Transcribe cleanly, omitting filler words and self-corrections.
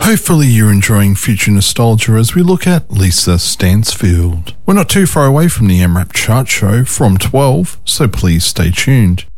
Hopefully you're enjoying future nostalgia as we look at Lisa Stansfield. We're not too far away from the MRAP chart show from 12, so please stay tuned.